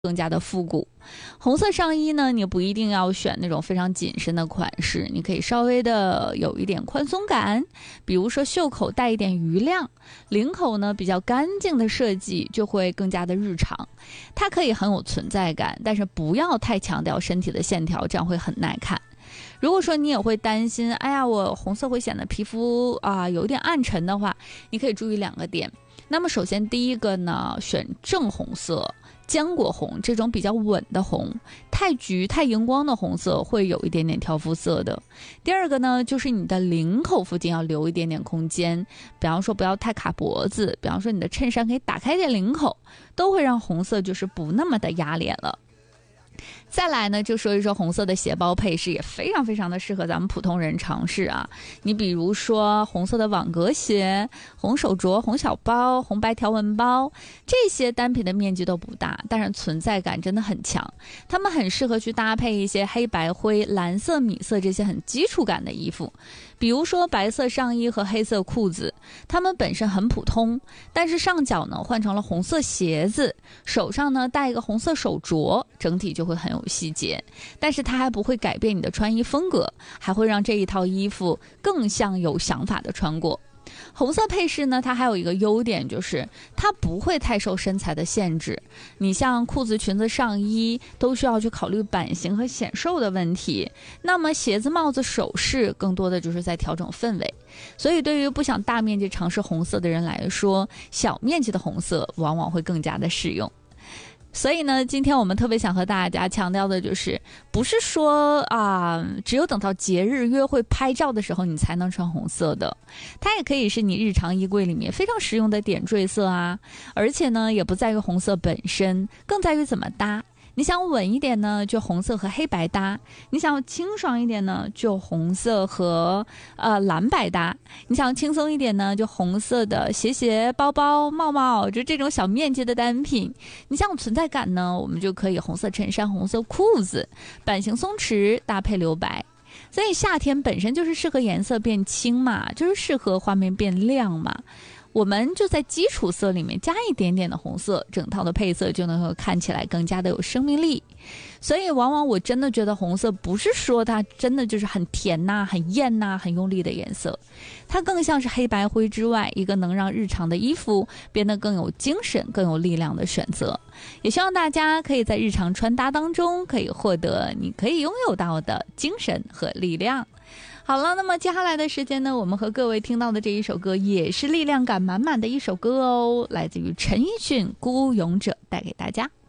更加的复古。红色上衣呢，你不一定要选那种非常紧身的款式，你可以稍微的有一点宽松感，比如说袖口带一点余亮，领口呢比较干净的设计就会更加的日常。它可以很有存在感，但是不要太强调身体的线条，这样会很耐看。如果说你也会担心，哎呀，我红色会显得皮肤有点暗沉的话，你可以注意2个点。那么首先第一个呢，选正红色、浆果红这种比较稳的红，太橘太荧光的红色会有一点点挑肤色的。第二个呢，就是你的领口附近要留一点点空间，比方说不要太卡脖子，比方说你的衬衫可以打开一点领口，都会让红色就是不那么的压脸了。再来呢，就说一说红色的鞋包配饰，也非常非常的适合咱们普通人尝试啊。你比如说红色的网格鞋、红手镯、红小包、红白条纹包，这些单品的面积都不大，但是存在感真的很强。它们很适合去搭配一些黑白灰、蓝色、米色这些很基础感的衣服。比如说白色上衣和黑色裤子，它们本身很普通，但是上脚呢换成了红色鞋子，手上呢戴一个红色手镯，整体就会很有细节，但是它还不会改变你的穿衣风格，还会让这一套衣服更像有想法的穿过。红色配饰呢，它还有一个优点，就是它不会太受身材的限制。你像裤子、裙子、上衣都需要去考虑版型和显瘦的问题，那么鞋子、帽子、首饰更多的就是在调整氛围。所以对于不想大面积尝试红色的人来说，小面积的红色往往会更加的适用。所以呢，今天我们特别想和大家强调的就是，不是说只有等到节日约会拍照的时候你才能穿红色的，它也可以是你日常衣柜里面非常实用的点缀色啊。而且呢，也不在于红色本身，更在于怎么搭。你想稳一点呢，就红色和黑白搭；你想清爽一点呢，就红色和蓝白搭；你想轻松一点呢，就红色的鞋、包包、帽帽，就这种小面积的单品。你想有存在感呢，我们就可以红色衬衫、红色裤子，版型松弛搭配留白。所以夏天本身就是适合颜色变轻嘛，就是适合画面变亮嘛。我们就在基础色里面加一点点的红色，整套的配色就能够看起来更加的有生命力。所以往往我真的觉得红色不是说它真的就是很甜呐、很艳呐、很用力的颜色，它更像是黑白灰之外一个能让日常的衣服变得更有精神、更有力量的选择。也希望大家可以在日常穿搭当中可以获得你可以拥有到的精神和力量。好了，那么接下来的时间呢，我们和各位听到的这一首歌也是力量感满满的一首歌哦，来自于陈奕迅《孤勇者》，带给大家。